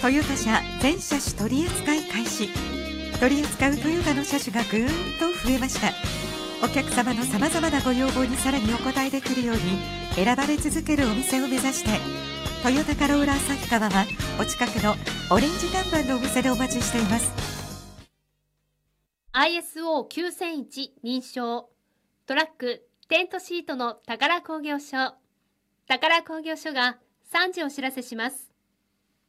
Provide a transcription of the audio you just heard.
トヨタ車全車種取り扱い開始。取り扱うトヨタの車種がぐーんと増えました。お客様のさまざまなご要望にさらにお応えできるように選ばれ続けるお店を目指して、トヨタカローラ旭川はお近くのオレンジ看板のお店でお待ちしています。 ISO9001 認証トラックテントシートの宝工業所が3時お知らせします。